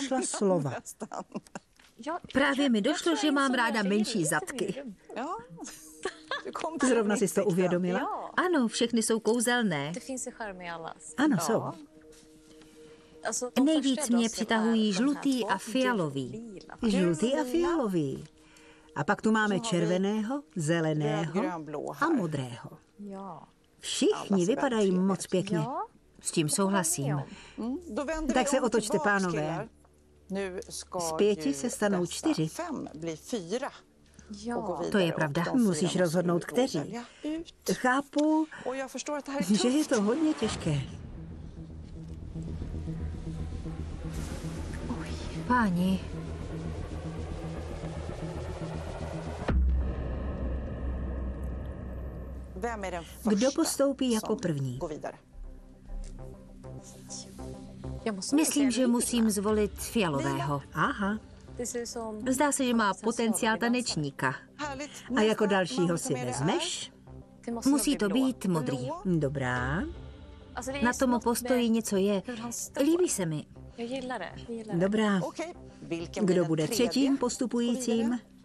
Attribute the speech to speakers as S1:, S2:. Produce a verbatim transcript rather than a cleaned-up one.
S1: našla slova.
S2: Právě mi došlo, že mám ráda menší zadky.
S1: Zrovna jsi to uvědomila?
S2: Ano, všechny jsou kouzelné.
S1: Ano, jsou.
S2: Nejvíc mě přitahují žlutý a fialový.
S1: Žlutý a fialový. A pak tu máme červeného, zeleného a modrého. Všichni vypadají moc pěkně.
S2: S tím souhlasím.
S1: Tak se otočte, pánové. Z pěti se stanou čtyři.
S2: To je pravda.
S1: Musíš rozhodnout, kteří. Chápu, že je to hodně těžké.
S2: Páni.
S1: Kdo postoupí jako první?
S2: Myslím, že musím zvolit fialového.
S1: Aha.
S2: Zdá se, že má potenciál tanečníka.
S1: A jako dalšího si vezmeš?
S2: Musí to být modrý.
S1: Dobrá.
S2: Na tom postoji něco je. Líbí se mi.
S1: Dobrá. Kdo bude třetím postupujícím?